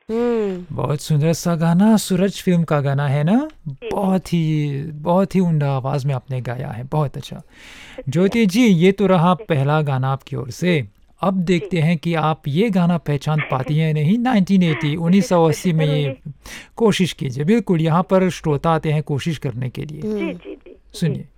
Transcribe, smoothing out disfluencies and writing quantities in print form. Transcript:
बहुत सुंदर सा गाना, सूरज फिल्म का गाना है ना? जी बहुत ही उम्दा आवाज में आपने गाया है, बहुत अच्छा। शुक्रिया। ज्योति जी, ये तो रहा जी पहला गाना आपकी ओर से। अब जी देखते हैं कि आप ये गाना पहचान पाती हैं नहीं। 1980 1980 कोशिश में ये करूंगी। कोशिश कीजिए। बिल्कुल, यहाँ पर श्रोता आते हैं कोशिश करने के लिए। जी जी जी जी। सुनिए।